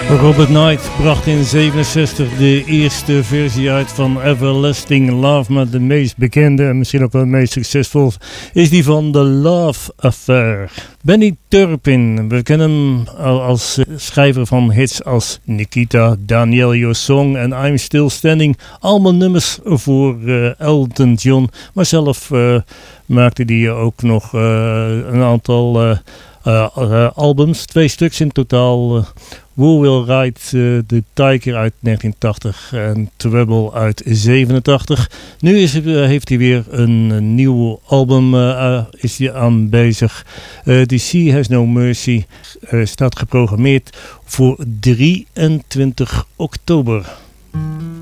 Robert Knight bracht in 1967 de eerste versie uit van Everlasting Love, maar de meest bekende en misschien ook wel het meest succesvol is die van The Love Affair. Benny Turpin, we kennen hem als schrijver van hits als Nikita, Danielle Your Song en I'm Still Standing. Allemaal nummers voor Elton John, maar zelf maakte hij ook nog een aantal albums, 2 stuks in totaal. Who Will Ride the Tiger uit 1980 en Trouble uit 87. Nu heeft hij weer een nieuw album is hij aan bezig. The Sea Has No Mercy staat geprogrammeerd voor 23 oktober.